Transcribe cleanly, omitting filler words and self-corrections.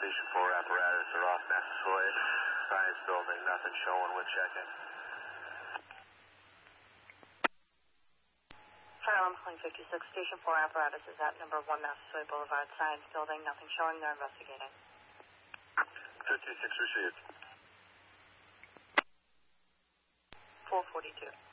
Station 4 apparatus are off Massasoit. Science building, nothing showing. We're checking. Fire alarm calling 56. Station 4 apparatus is at number 1 Massasoit Boulevard. Science building, nothing showing. They're investigating. 56 received. 442.